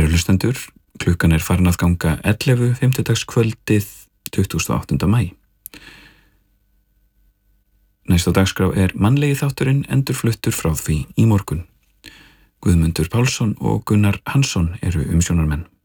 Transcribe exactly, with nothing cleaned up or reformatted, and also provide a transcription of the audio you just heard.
Kæru hlustendur, klukkan er farin að ganga ellefu fimmtudagskvöldið tuttugasta og áttunda maí. Næst á dagskrá er mannlegi þátturinn endurfluttur frá því í morgun. Guðmundur Pálsson og Gunnar Hansson eru umsjónarmenn.